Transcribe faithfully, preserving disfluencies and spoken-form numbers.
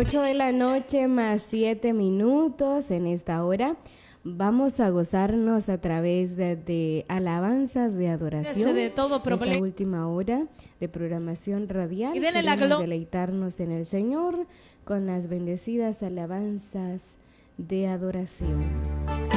ocho de la noche más siete minutos en esta hora. Vamos a gozarnos a través de, de alabanzas de adoración. De todo problema. Esta última hora de programación radial. Y denle la Queremos glo- deleitarnos en el Señor con las bendecidas alabanzas de adoración.